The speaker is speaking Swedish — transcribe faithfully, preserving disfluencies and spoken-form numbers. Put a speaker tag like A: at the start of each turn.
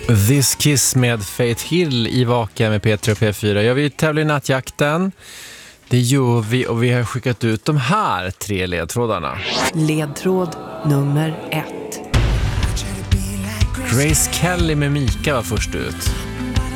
A: This Kiss med Faith Hill i Vaka med P tre och P fyra. Jag vill tävla i nattjakten. Det gör vi och vi har skickat ut de här tre ledtrådarna.
B: Ledtråd nummer ett.
A: Grace Kelly med Mika var först ut.